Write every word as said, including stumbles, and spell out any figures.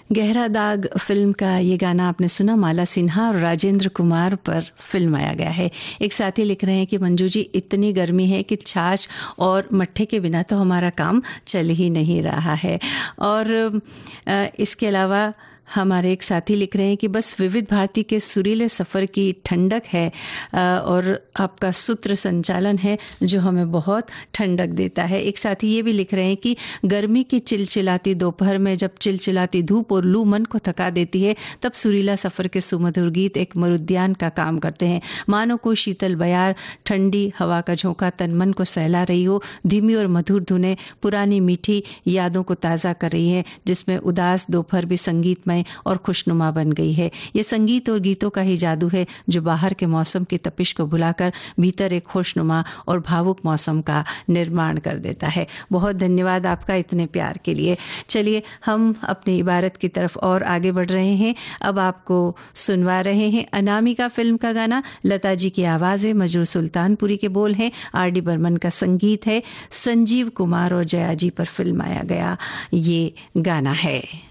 गहरा दाग फिल्म का ये गाना आपने सुना, माला सिन्हा और राजेंद्र कुमार पर फिल्माया गया है। एक साथी लिख रहे हैं कि मंजू जी, इतनी गर्मी है कि छाछ और मट्ठे के बिना तो हमारा काम चल ही नहीं रहा है। और इसके अलावा हमारे एक साथी लिख रहे हैं कि बस विविध भारती के सुरीले सफ़र की ठंडक है और आपका सूत्र संचालन है जो हमें बहुत ठंडक देता है। एक साथी ये भी लिख रहे हैं कि गर्मी की चिलचिलाती दोपहर में जब चिलचिलाती धूप और लू मन को थका देती है, तब सुरीला सफ़र के सुमधुर गीत एक मरुद्यान का काम करते हैं। मानो को शीतल बयार, ठंडी हवा का झोंका तन मन को सहला रही हो। धीमी और मधुर धुनें पुरानी मीठी यादों को ताज़ा कर रही हैं, जिसमें उदास दोपहर भी संगीतमय और खुशनुमा बन गई है। ये संगीत और गीतों का ही जादू है जो बाहर के मौसम की तपिश को भुलाकर भीतर एक खुशनुमा और भावुक मौसम का निर्माण कर देता है। बहुत धन्यवाद आपका इतने प्यार के लिए। चलिए हम अपनी इबारत की तरफ और आगे बढ़ रहे हैं। अब आपको सुनवा रहे हैं अनामिका फिल्म का गाना। लता जी की आवाज़ है, मजरू सुल्तानपुरी के बोल हैं, आर डी बर्मन का संगीत है, संजीव कुमार और जया जी पर फिल्माया गया ये गाना है।